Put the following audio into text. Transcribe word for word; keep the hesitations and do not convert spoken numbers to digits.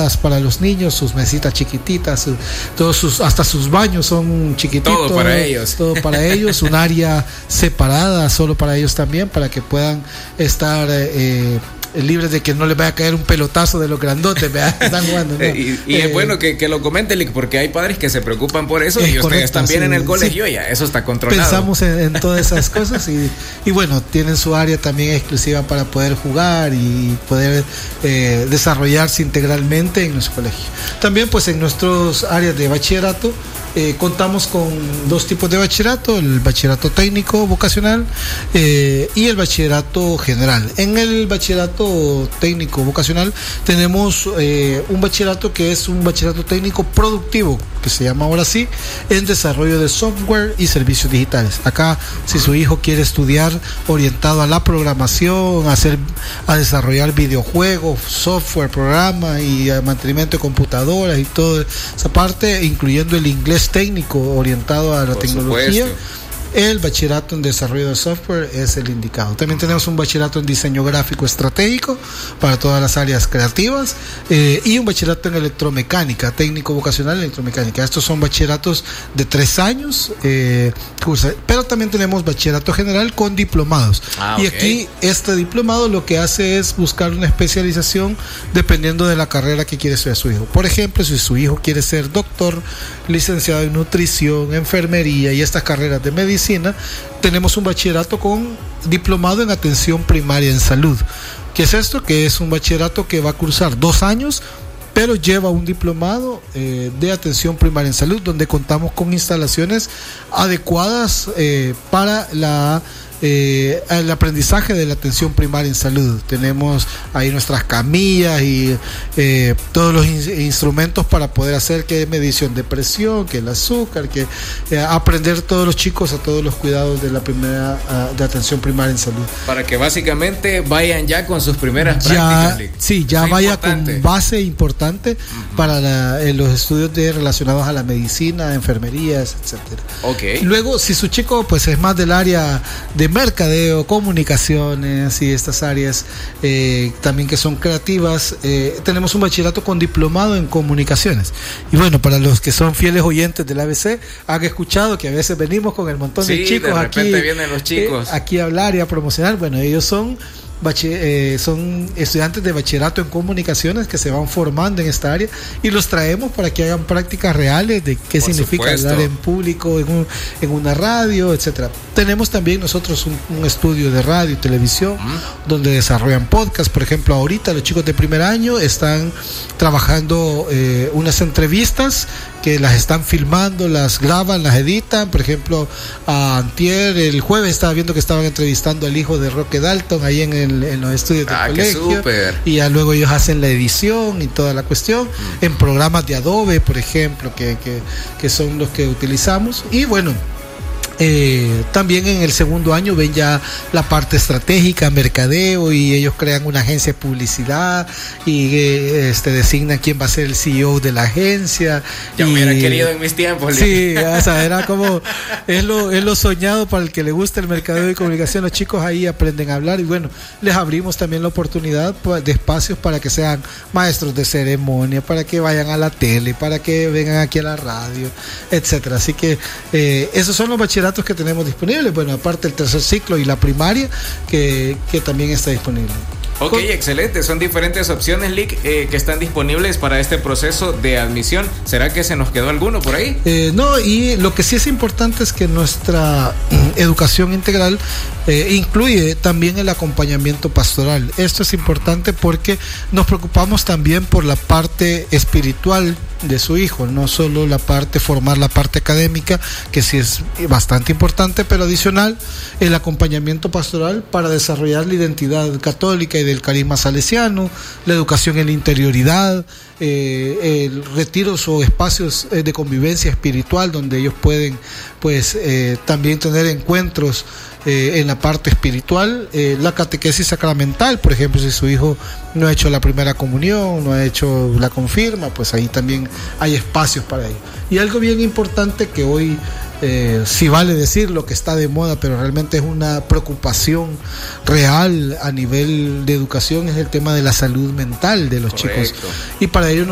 separadas para los niños, sus mesitas chiquititas, su, todos sus, hasta sus baños son chiquititos. Todo para ellos. Todo para ellos, un área separada solo para ellos también, para que puedan estar eh, libres de que no les vaya a caer un pelotazo de los grandotes, ¿verdad? Están jugando, ¿no? y y eh, es bueno que, que lo comente, Lick, porque hay padres que se preocupan por eso y ustedes correcto, también sí, en el colegio, sí. Ya eso está controlado. Pensamos en, en todas esas cosas y, y bueno, tienen su área también exclusiva para poder jugar y poder eh, desarrollarse integralmente en nuestro colegio. También pues en nuestras áreas de bachillerato Eh, contamos con dos tipos de bachillerato, el bachillerato técnico vocacional eh, y el bachillerato general. En el bachillerato técnico vocacional tenemos eh, un bachillerato que es un bachillerato técnico productivo, que se llama ahora sí, en desarrollo de software y servicios digitales. Acá, si su hijo quiere estudiar orientado a la programación, a, hacer, a desarrollar videojuegos, software, programa y a mantenimiento de computadoras y toda esa parte, incluyendo el inglés técnico orientado a la Por tecnología, supuesto. el bachillerato en desarrollo de software es el indicado. También tenemos un bachillerato en diseño gráfico estratégico para todas las áreas creativas eh, y un bachillerato en electromecánica, técnico vocacional en electromecánica. Estos son bachilleratos de tres años, eh, cursa, pero también tenemos bachillerato general con diplomados. Ah, y okay. aquí este diplomado lo que hace es buscar una especialización dependiendo de la carrera que quiere estudiar su hijo. Por ejemplo, si su hijo quiere ser doctor, licenciado en nutrición, enfermería y estas carreras de medicina, tenemos un bachillerato con diplomado en atención primaria en salud. ¿Qué es esto? Que es un bachillerato que va a cursar dos años, pero lleva un diplomado eh, de atención primaria en salud, donde contamos con instalaciones adecuadas eh, para la Eh, el aprendizaje de la atención primaria en salud. Tenemos ahí nuestras camillas y eh, todos los in- instrumentos para poder hacer que medición de presión, que el azúcar, que eh, aprender todos los chicos a todos los cuidados de la primera uh, de atención primaria en salud. Para que básicamente vayan ya con sus primeras Ya, prácticas, Lick. sí, ya Eso es vaya importante. con base importante uh-huh. para la, eh, los estudios de, relacionados a la medicina, enfermerías, etcétera. Okay. Luego, si su chico pues es más del área de mercadeo, comunicaciones y estas áreas eh, también que son creativas, eh, tenemos un bachillerato con diplomado en comunicaciones. Y bueno, para los que son fieles oyentes del A B C, han escuchado que a veces venimos con el montón sí, de chicos de repente aquí, vienen los chicos. Eh, aquí a hablar y a promocionar. Bueno, ellos son Bache, eh, son estudiantes de bachillerato en comunicaciones que se van formando en esta área y los traemos para que hagan prácticas reales de qué Por significa supuesto. hablar en público, en, un, en una radio, etcétera. Tenemos también nosotros un, un estudio de radio y televisión uh-huh. donde desarrollan podcast. Por ejemplo, ahorita los chicos de primer año están trabajando eh, unas entrevistas que las están filmando, las graban, las editan. Por ejemplo, a antier, el jueves estaba viendo que estaban entrevistando al hijo de Roque Dalton ahí en, el, en los estudios del ah, colegio. Super. Y ya luego ellos hacen la edición y toda la cuestión mm. en programas de Adobe, por ejemplo, que, que, que son los que utilizamos. Y bueno, Eh, también en el segundo año ven ya la parte estratégica, mercadeo, y ellos crean una agencia de publicidad y eh, este, designan quién va a ser el C E O de la agencia. Ya y, hubiera querido en mis tiempos. Sí, o sea, era como es lo, es lo soñado para el que le gusta el mercadeo y comunicación. Los chicos ahí aprenden a hablar y bueno, les abrimos también la oportunidad de espacios para que sean maestros de ceremonia, para que vayan a la tele, para que vengan aquí a la radio, etcétera. Así que eh, esos son los bachilleratos que tenemos disponibles. Bueno, aparte el tercer ciclo y la primaria que, que también está disponible. Ok, Con... excelente. Son diferentes opciones, Lick, eh, que están disponibles para este proceso de admisión. ¿Será que se nos quedó alguno por ahí? Eh, no, y lo que sí es importante es que nuestra educación integral eh, incluye también el acompañamiento pastoral. Esto es importante porque nos preocupamos también por la parte espiritual de su hijo, no solo la parte, formar la parte académica, que sí es bastante importante, pero adicional el acompañamiento pastoral para desarrollar la identidad católica y del carisma salesiano, la educación en la interioridad, eh, el retiros o espacios de convivencia espiritual donde ellos pueden pues eh, también tener encuentros Eh, en la parte espiritual, eh, la catequesis sacramental, por ejemplo, si su hijo no ha hecho la primera comunión, no ha hecho la confirma, pues ahí también hay espacios para ello. Y algo bien importante que hoy eh, sí vale decir lo que está de moda, pero realmente es una preocupación real a nivel de educación, es el tema de la salud mental de los Correcto. chicos. Y para ello